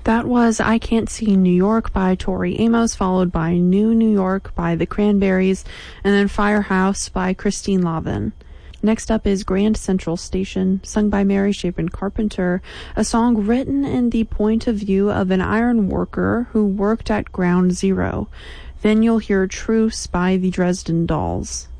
That was I Can't See New York by Tori Amos, followed by New New York by the Cranberries, and then Firehouse by Christine Lavin. Next up is Grand Central Station, sung by Mary Chapin Carpenter, a song written in the point of view of an iron worker who worked at Ground Zero. Then you'll hear Truce by the Dresden Dolls.